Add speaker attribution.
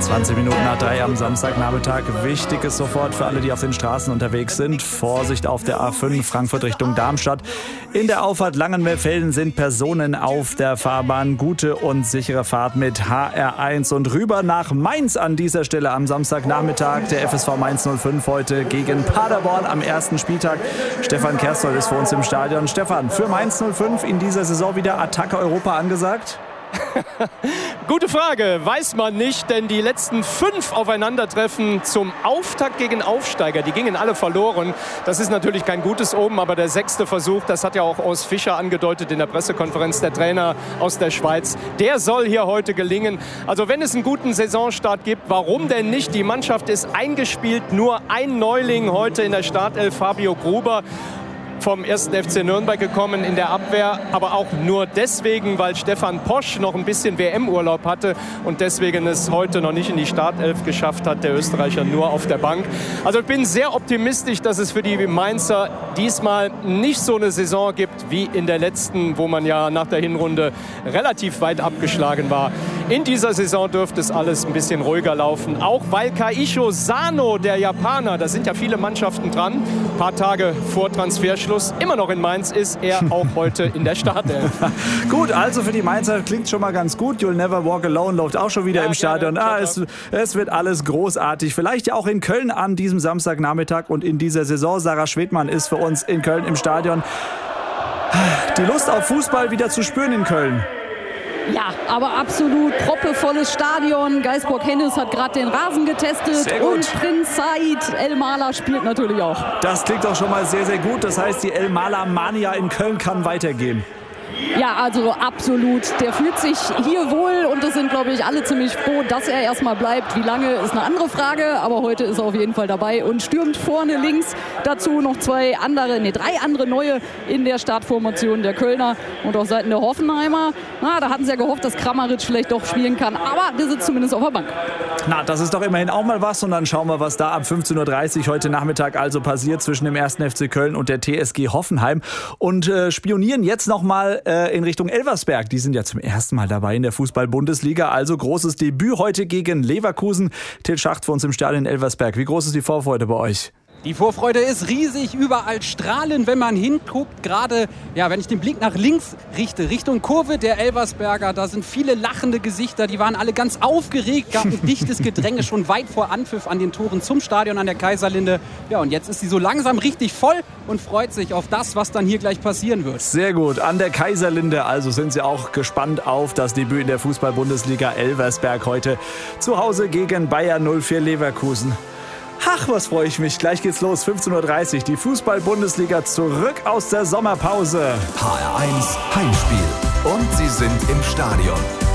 Speaker 1: 20 Minuten nach 3 am Samstagnachmittag. Wichtiges sofort für alle, die auf den Straßen unterwegs sind. Vorsicht auf der A5 Frankfurt Richtung Darmstadt. In der Auffahrt Langenmeerfelden sind Personen auf der Fahrbahn. Gute und sichere Fahrt mit HR1 und rüber nach Mainz an dieser Stelle am Samstagnachmittag. Der FSV Mainz 05 heute gegen Paderborn am ersten Spieltag. Stefan Kerstel ist für uns im Stadion. Stefan, für Mainz 05 in dieser Saison wieder Attacke Europa angesagt?
Speaker 2: Gute Frage, weiß man nicht, denn die letzten 5 Aufeinandertreffen zum Auftakt gegen Aufsteiger, die gingen alle verloren. Das ist natürlich kein gutes Omen, aber der 6. Versuch, das hat ja auch Urs Fischer angedeutet in der Pressekonferenz, der Trainer aus der Schweiz, der soll hier heute gelingen. Also wenn es einen guten Saisonstart gibt, warum denn nicht? Die Mannschaft ist eingespielt, nur ein Neuling heute in der Startelf, Fabio Gruber. Vom 1. FC Nürnberg gekommen in der Abwehr, aber auch nur deswegen, weil Stefan Posch noch ein bisschen WM-Urlaub hatte und deswegen es heute noch nicht in die Startelf geschafft hat, der Österreicher nur auf der Bank. Also ich bin sehr optimistisch, dass es für die Mainzer diesmal nicht so eine Saison gibt wie in der letzten, wo man ja nach der Hinrunde relativ weit abgeschlagen war. In dieser Saison dürfte es alles ein bisschen ruhiger laufen, auch weil Kaisho Sano, der Japaner, da sind ja viele Mannschaften dran, ein paar Tage vor Transferschluss, immer noch in Mainz ist, er auch heute in der Startelf.
Speaker 1: Gut, also für die Mainzer klingt schon mal ganz gut. You'll Never Walk Alone läuft auch schon wieder im Stadion. Es wird alles großartig. Vielleicht ja auch in Köln an diesem Samstagnachmittag und in dieser Saison. Sarah Schwedmann ist für uns in Köln im Stadion. Die Lust auf Fußball wieder zu spüren in Köln.
Speaker 3: Ja, aber absolut proppevolles Stadion. Geisbock-Hennes hat gerade den Rasen getestet und Prinz Said El Mala spielt natürlich auch.
Speaker 1: Das klingt doch schon mal sehr, sehr gut. Das heißt, die El Mala Mania in Köln kann weitergehen.
Speaker 3: Ja, also absolut. Der fühlt sich hier wohl und es sind, glaube ich, alle ziemlich froh, dass er erstmal bleibt. Wie lange, ist eine andere Frage, aber heute ist er auf jeden Fall dabei und stürmt vorne links. Dazu noch 3 andere neue in der Startformation der Kölner und auf Seiten der Hoffenheimer. Da hatten sie ja gehofft, dass Kramaric vielleicht doch spielen kann, aber der sitzt zumindest auf der Bank.
Speaker 1: Na, das ist doch immerhin auch mal was und dann schauen wir, was da ab 15:30 Uhr heute Nachmittag also passiert zwischen dem 1. FC Köln und der TSG Hoffenheim und spionieren jetzt noch mal in Richtung Elversberg. Die sind ja zum ersten Mal dabei in der Fußball-Bundesliga. Also großes Debüt heute gegen Leverkusen. Till Schacht für uns im Stadion in Elversberg. Wie groß ist die Vorfreude bei euch?
Speaker 4: Die Vorfreude ist riesig, überall strahlen, wenn man hinguckt. Gerade, wenn ich den Blick nach links richte, Richtung Kurve der Elversberger, da sind viele lachende Gesichter. Die waren alle ganz aufgeregt, gab ein dichtes Gedränge schon weit vor Anpfiff an den Toren zum Stadion an der Kaiserlinde. Ja, und jetzt ist sie so langsam richtig voll und freut sich auf das, was dann hier gleich passieren wird.
Speaker 1: Sehr gut, an der Kaiserlinde. Also sind sie auch gespannt auf das Debüt in der Fußball-Bundesliga. Elversberg heute zu Hause gegen Bayer 04 Leverkusen. Ach, was freue ich mich. Gleich geht's los, 15:30 Uhr. Die Fußball-Bundesliga zurück aus der Sommerpause.
Speaker 5: HR1 Heimspiel. Und sie sind im Stadion.